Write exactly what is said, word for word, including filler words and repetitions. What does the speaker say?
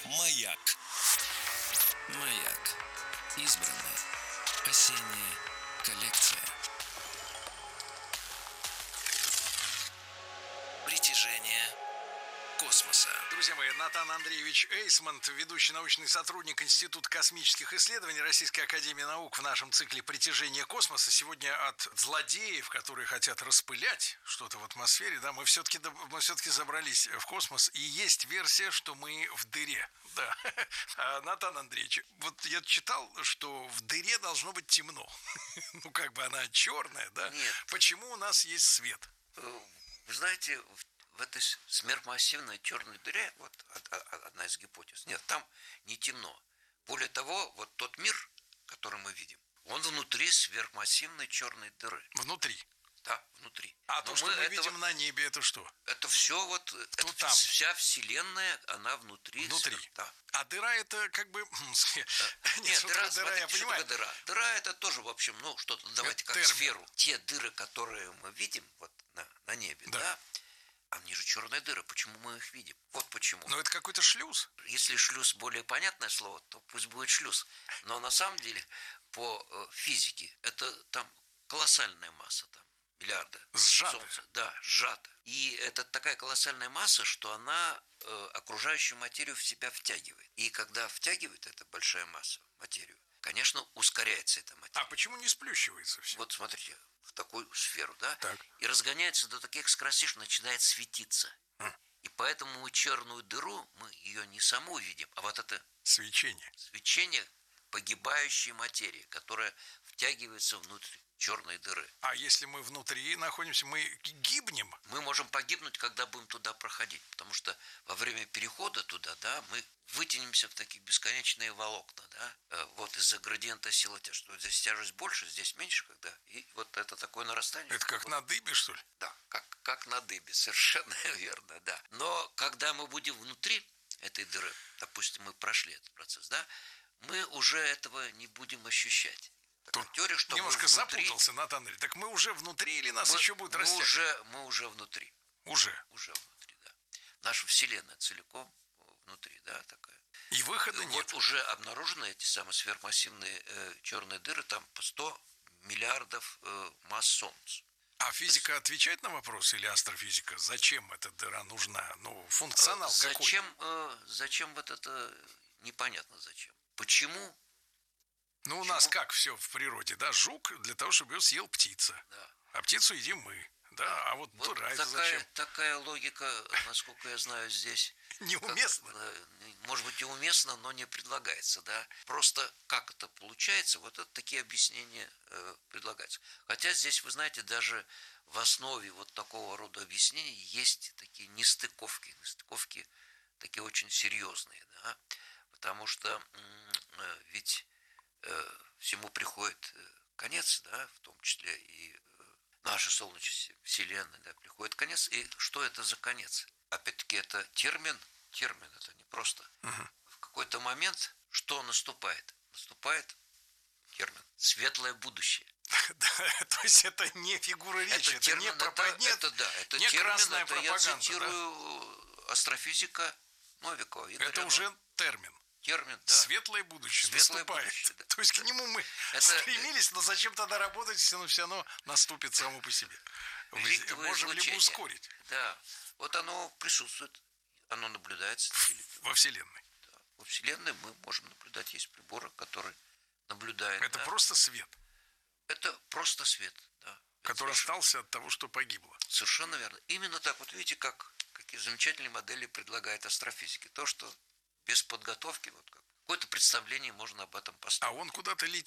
Маяк. Маяк. Избранное. Осенняя коллекция. Притяжение космоса. Друзья мои, Натан Андреевич Эйсмонт, ведущий научный сотрудник Института космических исследований Российской академии наук, в нашем цикле «Притяжение космоса». Сегодня от злодеев, которые хотят распылять что-то в атмосфере, да, мы все-таки, мы все-таки забрались в космос, и есть версия, что мы в дыре. Да. А, Натан Андреевич, вот я читал, что в дыре должно быть темно. Ну, как бы она черная, да? Нет. Почему у нас есть свет? Вы знаете, в этой сверхмассивной черной дыре, вот одна из гипотез, нет, там не темно. Более того, вот тот мир, который мы видим, он внутри сверхмассивной черной дыры. Внутри? Да, внутри. А Но то, что мы, мы видим на небе, это что? Это все вот, это там? Вся Вселенная, она внутри. Внутри. Свер... Да. А дыра это как бы... Нет, дыра, дыра, смотрите, я понимаю. Дыра? Дыра это тоже, в общем, ну, что-то, давайте как термин. Сферу. Те дыры, которые мы видим вот на, на небе, да. да, они же черные дыры. Почему мы их видим? Вот почему. Но это какой-то шлюз. Если шлюз более понятное слово, то пусть будет шлюз. Но на самом деле, по э, физике, это там колоссальная масса там. Миллиарда. Сжато. Солнца. Да, сжато. И это такая колоссальная масса, что она э, окружающую материю в себя втягивает. И когда втягивает эта большая масса материю, конечно, ускоряется эта материя. А почему не сплющивается все? Вот смотрите, в такую сферу, да? Так. И разгоняется до таких скоростей, что начинает светиться. Хм. И поэтому мы черную дыру, мы ее не саму видим, а вот это свечение. Свечение погибающей материи, которая втягивается внутрь черной дыры. А если мы внутри находимся, мы гибнем? Мы можем погибнуть, когда будем туда проходить, потому что во время перехода туда, да, мы вытянемся в такие бесконечные волокна, да, вот из-за градиента силы тяжести, что здесь тяжесть больше, здесь меньше, когда, и вот это такое нарастание. Это как вот, на дыбе, что ли? Да, как, как на дыбе, совершенно верно, да. Но когда мы будем внутри этой дыры, допустим, мы прошли этот процесс, да, мы уже этого не будем ощущать. Тут теория, что немножко внутри... запутался, Натан Андреевич. Так мы уже внутри или нас мы, еще будет расти? Мы уже, мы уже внутри. Уже? Уже внутри, да. Наша Вселенная целиком внутри, да, такая. И выхода и нет? Вот уже обнаружены эти самые сверхмассивные э, черные дыры, там по сто миллиардов э, масс Солнца. А физика есть... отвечает на вопрос или астрофизика? Зачем эта дыра нужна? Ну, функционал зачем, какой? Зачем, э, зачем вот это, непонятно зачем. Почему? Ну, у Почему? нас как все в природе, да? Жук для того, чтобы его съел птица. Да. А птицу едим мы. Да, да. А вот, вот дыра, такая, это зачем? Такая логика, насколько я знаю, здесь... Неуместно? Как, может быть, и уместно, но не предлагается, да. Просто как это получается, вот это такие объяснения э, предлагаются. Хотя здесь, вы знаете, даже в основе вот такого рода объяснений есть такие нестыковки. Нестыковки такие очень серьезные, да. Потому что э, ведь э, всему приходит конец, да, в том числе и э, наша Солнечная Вселенная, да, приходит конец. И что это за конец? Опять-таки, это термин, термин, это не просто. Угу. В какой-то момент что наступает? Наступает термин «светлое будущее». То есть это не фигура речи, это не пропаганда, это да, это не красная пропаганда. Я цитирую астрофизика Новикова. Это уже термин. Термин, да. Светлое будущее Светлое наступает. Будущее, да. То есть к нему мы это... стремились, но зачем тогда работать, если оно все равно наступит само по себе? Можем ли мы ускорить? Да. Вот оно присутствует, оно наблюдается. Во Вселенной. Да. Во Вселенной мы можем наблюдать, есть приборы, которые наблюдают. Это да. просто свет. Это просто свет, да. Который совершенно... остался от того, что погибло. Совершенно верно. Именно так. Вот видите, как какие замечательные модели предлагает астрофизики. То, что без подготовки, вот как какое-то представление можно об этом построить. А он куда-то летит.